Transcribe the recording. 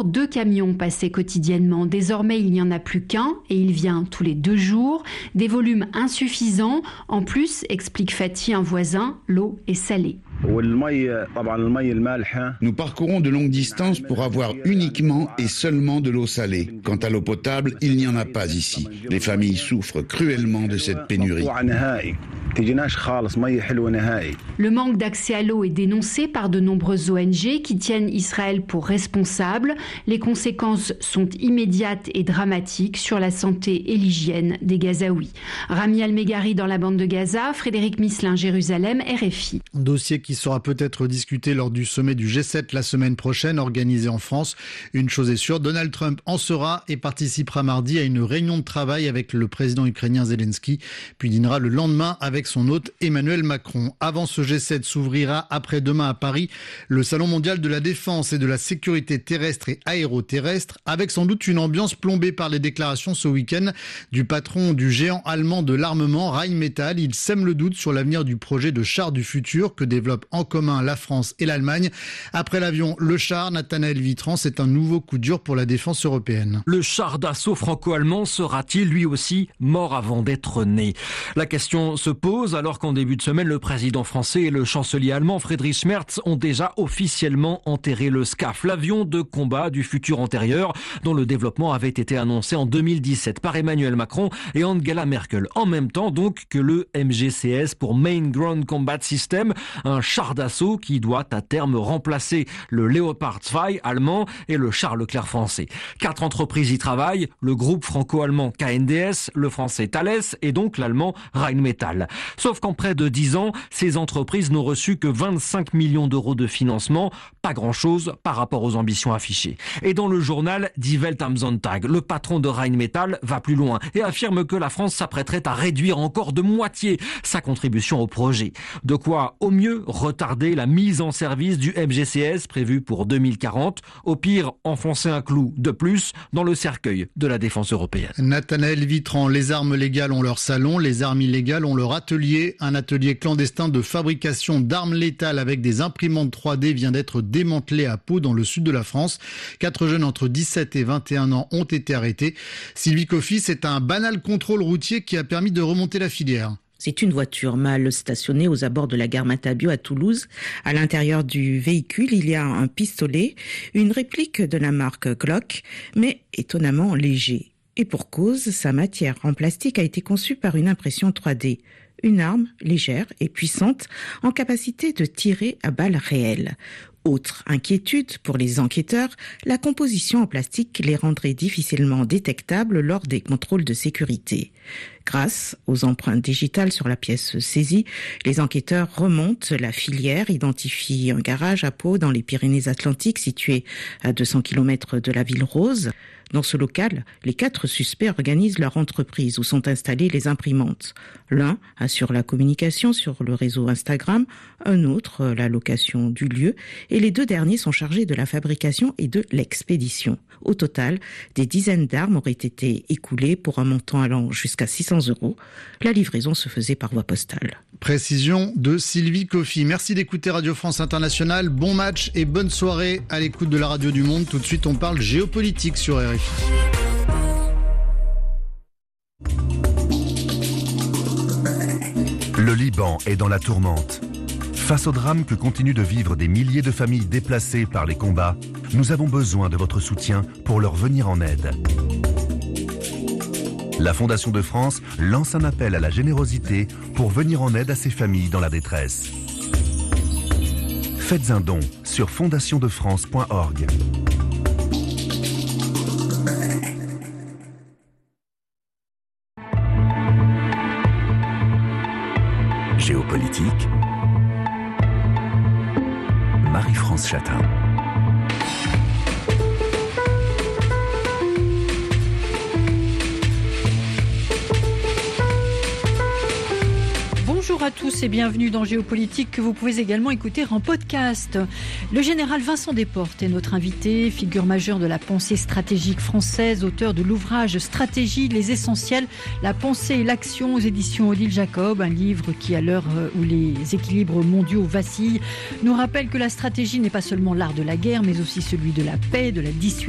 jour, 2 camions passaient quotidiennement. Désormais, il n'y en a plus qu'un et il vient tous les 2 jours. Des volumes insuffisants. En plus, explique Fatih, un voisin, l'eau est salée. Nous parcourons de longues distances pour avoir uniquement et seulement de l'eau salée. Quant à l'eau potable, il n'y en a pas ici. Les familles souffrent cruellement de cette pénurie. Le manque d'accès à l'eau est dénoncé par de nombreuses ONG qui tiennent Israël pour responsable. Les conséquences sont immédiates et dramatiques sur la santé et l'hygiène des Gazaouis. Rami Al-Meghari dans la bande de Gaza, Frédéric Misselin, Jérusalem, RFI. Dossier qui sera peut-être discuté lors du sommet du G7 la semaine prochaine, organisé en France. Une chose est sûre, Donald Trump en sera et participera mardi à une réunion de travail avec le président ukrainien Zelensky, puis dînera le lendemain avec son hôte Emmanuel Macron. Avant ce G7 s'ouvrira après-demain à Paris le Salon mondial de la défense et de la sécurité terrestre et aéroterrestre, avec sans doute une ambiance plombée par les déclarations ce week-end du patron du géant allemand de l'armement, Rheinmetall. Il sème le doute sur l'avenir du projet de char du futur que développent en commun la France et l'Allemagne. Après l'avion, le char, Nathanaël Vitran, c'est un nouveau coup dur pour la défense européenne. Le char d'assaut franco-allemand sera-t-il lui aussi mort avant d'être né ? La question se pose alors qu'en début de semaine, le président français et le chancelier allemand Friedrich Merz ont déjà officiellement enterré le SCAF, l'avion de combat du futur antérieur, dont le développement avait été annoncé en 2017 par Emmanuel Macron et Angela Merkel. En même temps donc que le MGCS pour Main Ground Combat System, un char d'assaut qui doit à terme remplacer le Leopard 2 allemand et le char Leclerc français. 4 entreprises y travaillent, le groupe franco-allemand KNDS, le français Thales et donc l'allemand Rheinmetall. Sauf qu'en près de 10 ans, ces entreprises n'ont reçu que 25 millions d'euros de financement, pas grand-chose par rapport aux ambitions affichées. Et dans le journal Die Welt am Sonntag, le patron de Rheinmetall va plus loin et affirme que la France s'apprêterait à réduire encore de moitié sa contribution au projet. De quoi, au mieux, retarder la mise en service du MGCS prévue pour 2040. Au pire, enfoncer un clou de plus dans le cercueil de la défense européenne. Nathanaël Vitran, les armes légales ont leur salon, les armes illégales ont leur atelier. Un atelier clandestin de fabrication d'armes létales avec des imprimantes 3D vient d'être démantelé à Pau dans le sud de la France. 4 jeunes entre 17 et 21 ans ont été arrêtés. Sylvie Coffy, c'est un banal contrôle routier qui a permis de remonter la filière. C'est une voiture mal stationnée aux abords de la gare Matabio à Toulouse. À l'intérieur du véhicule, il y a un pistolet, une réplique de la marque Glock, mais étonnamment léger. Et pour cause, sa matière en plastique a été conçue par une impression 3D. Une arme légère et puissante en capacité de tirer à balles réelles. Autre inquiétude pour les enquêteurs, la composition en plastique les rendrait difficilement détectables lors des contrôles de sécurité. Grâce aux empreintes digitales sur la pièce saisie, les enquêteurs remontent la filière, identifient un garage à Pau dans les Pyrénées-Atlantiques situé à 200 km de la ville rose. Dans ce local, les 4 suspects organisent leur entreprise où sont installées les imprimantes. L'un assure la communication sur le réseau Instagram, un autre la location du lieu et les 2 derniers sont chargés de la fabrication et de l'expédition. Au total, des dizaines d'armes auraient été écoulées pour un montant allant jusqu'à 600 €. La livraison se faisait par voie postale. Précision de Sylvie Coffy. Merci d'écouter Radio France Internationale. Bon match et bonne soirée à l'écoute de la radio du monde. Tout de suite, on parle géopolitique sur RFI. Le Liban est dans la tourmente. Face au drame que continuent de vivre des milliers de familles déplacées par les combats, nous avons besoin de votre soutien pour leur venir en aide. La Fondation de France lance un appel à la générosité pour venir en aide à ces familles dans la détresse. Faites un don sur fondationdefrance.org. Géopolitique, Marie-France Chatin. Bonjour à tous et bienvenue dans Géopolitique que vous pouvez également écouter en podcast. Le général Vincent Desportes est notre invité, figure majeure de la pensée stratégique française, auteur de l'ouvrage Stratégie, les essentiels, la pensée et l'action aux éditions Odile Jacob, un livre qui, à l'heure où les équilibres mondiaux vacillent, nous rappelle que la stratégie n'est pas seulement l'art de la guerre, mais aussi celui de la paix, de la dissuasion